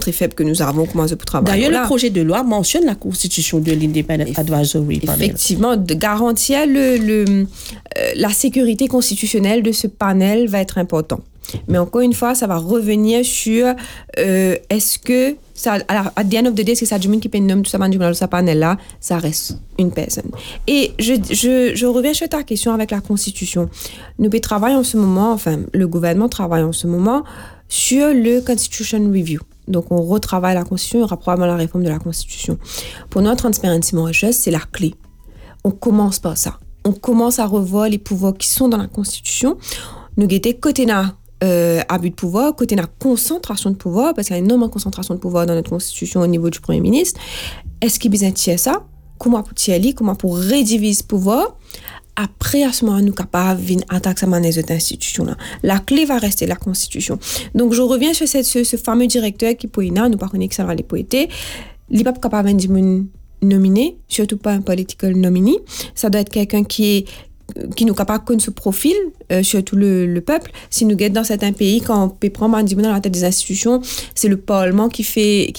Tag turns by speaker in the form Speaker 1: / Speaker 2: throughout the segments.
Speaker 1: très faible que nous avons commencé pour travailler.
Speaker 2: D'ailleurs, le projet de loi mentionne la constitution de l'Independent Advisory Panel.
Speaker 1: Effectivement, de garantir la sécurité constitutionnelle de ce panel va être important. Mais encore une fois, ça va revenir sur est-ce que ça, à the end of the day, est-ce que ça du monde qui peut nommer tout ça dans ce panel-là, ça reste une personne. Et je reviens sur ta question avec la Constitution. Nous travaillons en ce moment, enfin, le gouvernement travaille en ce moment sur le Constitution Review. Donc, on retravaille la Constitution, il y aura probablement la réforme de la Constitution. Pour nous, Transparency Mauritius, c'est la clé. On commence par ça. On commence à revoir les pouvoirs qui sont dans la Constitution. Nous guetter côté abus de pouvoir, côté la concentration de pouvoir, parce qu'il y a une énorme concentration de pouvoir dans notre constitution au niveau du Premier ministre. Est-ce qu'il besoin de ça? Comment pour tirer, comment pour rediviser ce pouvoir? Après, à ce moment, nous sommes capables d'attaquer les autres institutions. La clé va rester la Constitution. Donc, je reviens sur ce fameux directeur qui peut nous pas connaître que ça va les poéter. Il n'est pas capable de nominer, surtout pas un political nominee. Ça doit être quelqu'un qui nous capable de ce profil, surtout le peuple. Si nous guettons dans certains pays, quand on peut prendre dans la tête des institutions, c'est le Parlement qui fait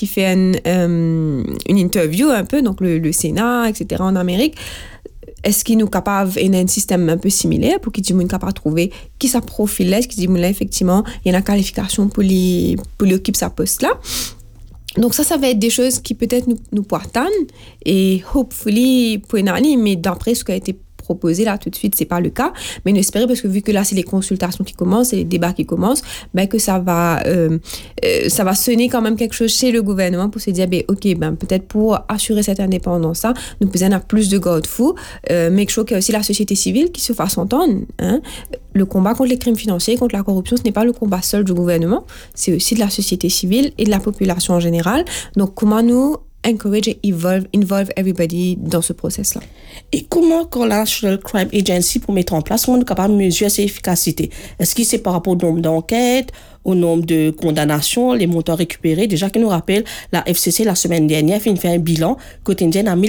Speaker 1: une interview un peu, donc le Sénat, etc. en Amérique. Est-ce qu'il nous capable et un système un peu similaire pour qu'il nous capable trouver qui ça profile là, est-ce qu'il dit là effectivement il y a une qualification pour occuper sa poste là. Donc ça va être des choses qui peut-être nous attendre et hopefully pour une année, mais d'après ce qui a été proposé là tout de suite, c'est pas le cas, mais nous espérons parce que vu que là c'est les consultations qui commencent, c'est les débats qui commencent, que ça va sonner quand même quelque chose chez le gouvernement pour se dire peut-être pour assurer cette indépendance là, nous pouvons avoir plus de garde-fous, make sure qu'il y a aussi la société civile qui se fasse entendre, hein. Le combat contre les crimes financiers, contre la corruption, ce n'est pas le combat seul du gouvernement, c'est aussi de la société civile et de la population en général. Donc comment nous encourage et involve everybody dans ce process-là.
Speaker 2: Et comment, quand la National Crime Agency pour mettre en place, comment on est capable de mesurer ses efficacités? Est-ce que c'est par rapport au nombre d'enquêtes, au nombre de condamnations, les montants récupérés? Déjà, qui nous rappelle, la FCC, la semaine dernière, fait un bilan quotidien à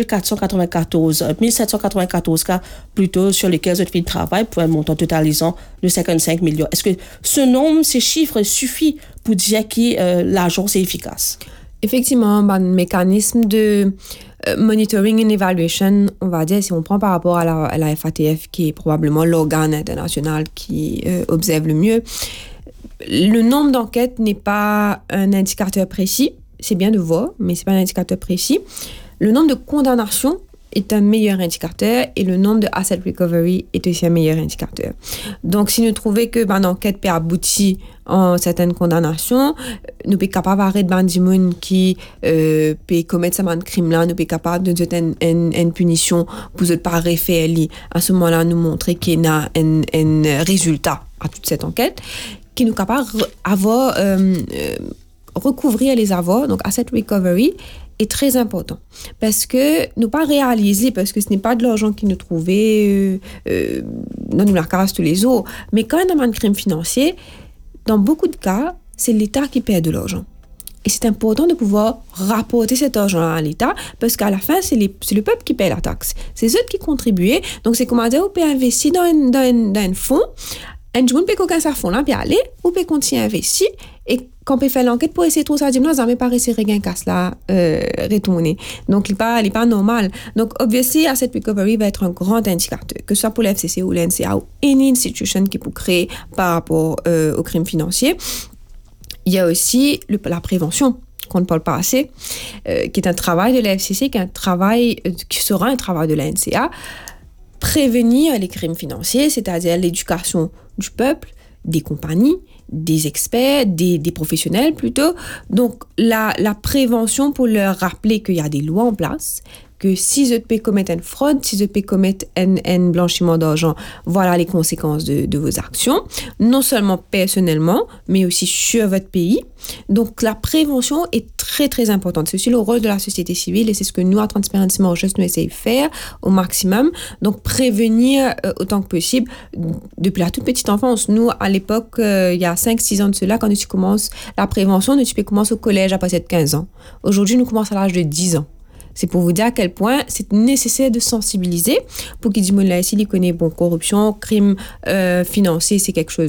Speaker 2: 1794 cas plutôt sur lesquels ils fait travail pour un montant totalisant de 55 millions. Est-ce que ce nombre, ces chiffres suffisent pour dire que l'agence est efficace?
Speaker 1: Effectivement, un mécanisme de monitoring and evaluation, on va dire, si on prend par rapport à la FATF, qui est probablement l'organe international qui observe le mieux, le nombre d'enquêtes n'est pas un indicateur précis. C'est bien de voir, mais c'est pas un indicateur précis. Le nombre de condamnations est un meilleur indicateur et le nombre de asset recovery est aussi un meilleur indicateur. Donc, si nous trouvons que une enquête peut aboutir en certaines condamnations, nous sommes capables d'arrêter des gens qui peut commettre ce crime-là, nous sommes capables de donner une punition pour ne pas refaire. À ce moment-là, nous montrer qu'il y a un résultat à toute cette enquête, qui nous capable d'avoir recouvrir les avoirs, donc asset recovery, est très important parce que nous pas réaliser, parce que ce n'est pas de l'argent qui nous trouvait dans la case tous les jours, mais quand on a un crime financier, dans beaucoup de cas, c'est l'État qui perd de l'argent. Et c'est important de pouvoir rapporter cet argent à l'État parce qu'à la fin, c'est le peuple qui paye la taxe. C'est eux qui contribuent. Donc, c'est comment dire, on peut investir dans un fonds. Un jour, on peut qu'aucun ça fonds là, puis aller, on peut continuer à investir. Et quand on peut faire l'enquête pour essayer de trouver ça, on n'a pas réussi à régler casse là, retourner. Donc, il n'est pas normal. Donc, obviously, asset recovery va être un grand indicateur, que ce soit pour l'FCC ou l'NCA ou any institution qui peut créer par rapport aux crimes financiers. Il y a aussi la prévention, qu'on ne parle pas assez, qui est un travail de la FCC, qui sera un travail de la NCA. Prévenir les crimes financiers, c'est-à-dire l'éducation du peuple, des compagnies, des experts, des professionnels plutôt. Donc, la prévention pour leur rappeler qu'il y a des lois en place, que si je peux commettre une fraude, si je peux commettre un blanchiment d'argent, voilà les conséquences de vos actions, non seulement personnellement, mais aussi sur votre pays. Donc, la prévention est très, très importante. C'est aussi le rôle de la société civile et c'est ce que nous, à Transparency Mauritius, nous essayons de faire au maximum. Donc, prévenir autant que possible depuis la toute petite enfance. Nous, à l'époque, il y a 5-6 ans de cela, quand nous commençons la prévention, nous commençons au collège à partir de 15 ans. Aujourd'hui, nous commençons à l'âge de 10 ans. C'est pour vous dire à quel point c'est nécessaire de sensibiliser pour qu'ils disent là ici ils connaissent corruption, crime financier, c'est quelque chose